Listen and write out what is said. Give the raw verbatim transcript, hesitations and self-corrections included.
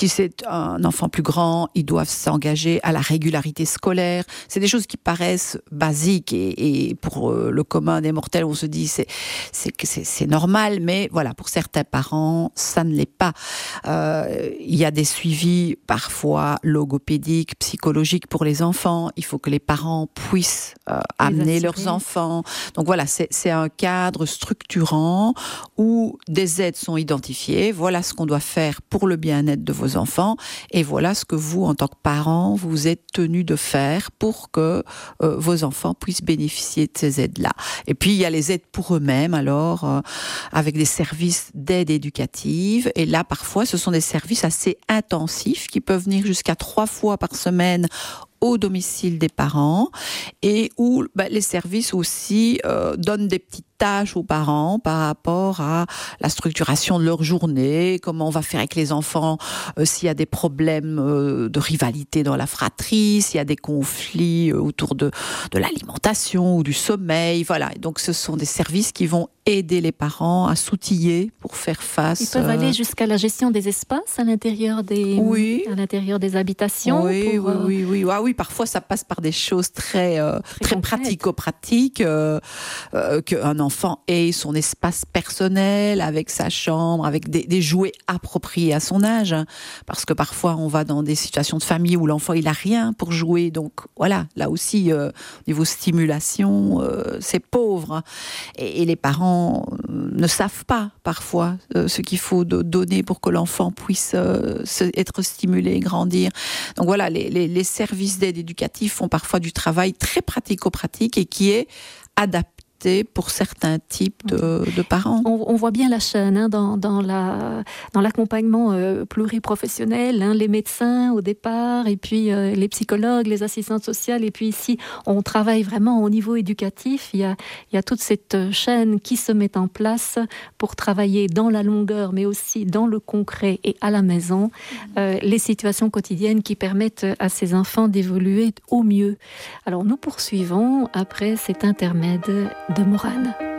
Si c'est un enfant plus grand, ils doivent s'engager à la régularité scolaire. C'est des choses qui paraissent basiques et, et pour euh, le commun des mortels, on se dit c'est c'est c'est, c'est normal, mais voilà, pour certains parents, ça ne l'est pas. Euh, il y a des suivis parfois logopédiques, psychologiques pour les enfants. Il faut que les parents puissent euh, amener leurs enfants. Donc voilà, c'est c'est un cadre structurant où des aides sont identifiées. Voilà ce qu'on doit faire pour le bien-être de vos enfants et voilà ce que vous, en tant que parents, vous êtes tenus de faire pour que euh, vos enfants puissent bénéficier de ces aides-là. Et puis, il y a les aides pour eux-mêmes, alors, euh, avec des services d'aide éducative. Et là, parfois, ce sont des services assez intensifs qui peuvent venir jusqu'à trois fois par semaine au domicile des parents et où bah, les services aussi euh, donnent des petites tâches aux parents par rapport à la structuration de leur journée, comment on va faire avec les enfants euh, s'il y a des problèmes euh, de rivalité dans la fratrie, s'il y a des conflits euh, autour de, de l'alimentation ou du sommeil, voilà. Et donc ce sont des services qui vont aider les parents à s'outiller pour faire face. Ils peuvent euh... aller jusqu'à la gestion des espaces à l'intérieur des, oui. à l'intérieur des habitations. Oui, pour, oui, euh... oui, oui. Ah, oui, parfois ça passe par des choses très, euh, très, très pratico-pratiques, euh, euh, qu'un enfant ait son espace personnel avec sa chambre, avec des, des jouets appropriés à son âge. Hein, parce que parfois on va dans des situations de famille où l'enfant il a rien pour jouer. Donc voilà, là aussi, euh, au niveau stimulation, euh, c'est pauvre. Hein. Et, et les parents ne savent pas parfois euh, ce qu'il faut de donner pour que l'enfant puisse euh, se, être stimulé, grandir. Donc voilà, les, les, les services d'aide éducative font parfois du travail très pratico-pratique et qui est adapté pour certains types de, de parents. On, on voit bien la chaîne hein, dans, dans, la, dans l'accompagnement euh, pluriprofessionnel, hein, les médecins au départ, et puis euh, les psychologues, les assistantes sociales, et puis ici, on travaille vraiment au niveau éducatif. Il y a, il y a toute cette chaîne qui se met en place pour travailler dans la longueur, mais aussi dans le concret et à la maison, euh, les situations quotidiennes qui permettent à ces enfants d'évoluer au mieux. Alors, nous poursuivons après cet intermède de Morane.